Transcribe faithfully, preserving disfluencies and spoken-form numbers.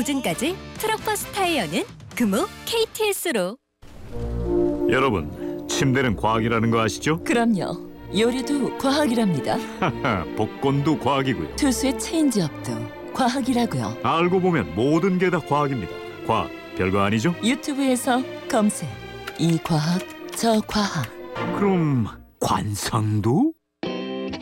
보증까지 트럭버스 타이어는 금호 케이티에스로. 여러분, 침대는 과학이라는 거 아시죠? 그럼요. 요리도 과학이랍니다. 하하, 복권도 과학이고요. 투수의 체인지업도 과학이라고요. 알고 보면 모든 게 다 과학입니다. 과학, 별거 아니죠? 유튜브에서 검색. 이 과학, 저 과학. 그럼 관상도?